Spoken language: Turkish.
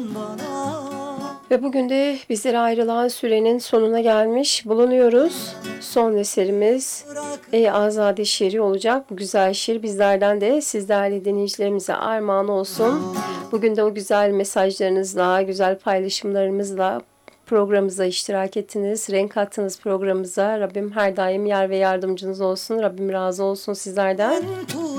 Ve bugün de bizlere ayrılan sürenin sonuna gelmiş bulunuyoruz. Son eserimiz Ey Azade şiiri olacak. Bu güzel şiir bizlerden de siz değerli dinleyicilerimize armağan olsun. Bugün de o güzel mesajlarınızla, güzel paylaşımlarımızla programımıza iştirak ettiniz. Renk kattınız programımıza. Rabbim her daim yar ve yardımcınız olsun. Rabbim razı olsun sizlerden.